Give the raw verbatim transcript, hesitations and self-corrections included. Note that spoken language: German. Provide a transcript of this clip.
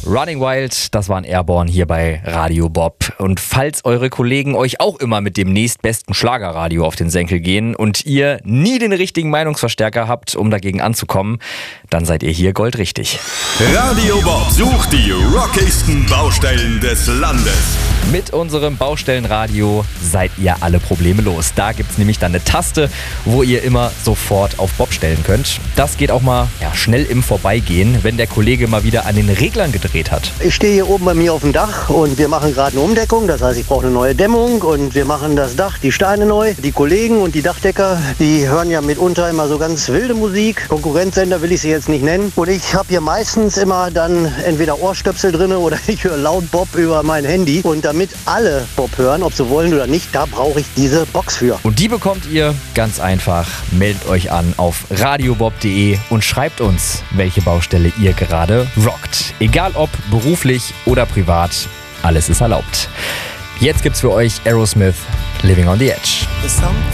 Running Wild, das waren Airborne hier bei Radio Bob. Und falls eure Kollegen euch auch immer mit dem nächstbesten Schlagerradio auf den Senkel gehen und ihr nie den richtigen Meinungsverstärker habt, um dagegen anzukommen, dann seid ihr hier goldrichtig. Radio Bob sucht die rockigsten Baustellen des Landes. Mit unserem Baustellenradio seid ihr alle Probleme los. Da gibt's nämlich dann eine Taste, wo ihr immer sofort auf Bob stellen könnt. Das geht auch mal ja, schnell im Vorbeigehen, wenn der Kollege mal wieder an den Reglern gedreht hat. Ich stehe hier oben bei mir auf dem Dach und wir machen gerade eine Umdeckung. Das heißt, ich brauche eine neue Dämmung und wir machen das Dach, die Steine neu. Die Kollegen und die Dachdecker, die hören ja mitunter immer so ganz wilde Musik. Konkurrenzsender will ich sie jetzt nicht nennen. Und ich habe hier meistens immer dann entweder Ohrstöpsel drin oder ich höre laut Bob über mein Handy. Und damit alle Bob hören, ob sie wollen oder nicht, da brauche ich diese Box für. Und die bekommt ihr ganz einfach. Meldet euch an auf radiobob punkt de und schreibt uns, welche Baustelle ihr gerade rockt. Egal ob beruflich oder privat, alles ist erlaubt. Jetzt gibt's für euch Aerosmith, Living on the Edge.